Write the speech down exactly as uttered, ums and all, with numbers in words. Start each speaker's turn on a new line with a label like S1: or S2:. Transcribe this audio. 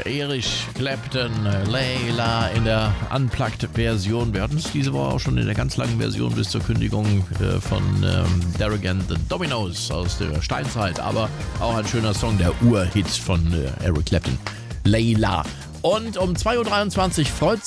S1: Eric Clapton, Layla in der Unplugged-Version. Wir hatten es diese Woche auch schon in der ganz langen Version bis zur Kündigung äh, von ähm, Derek and the Dominos aus der Steinzeit. Aber auch ein schöner Song, der Urhit von äh, Eric Clapton, Layla. Und um zwei Uhr dreiundzwanzig freut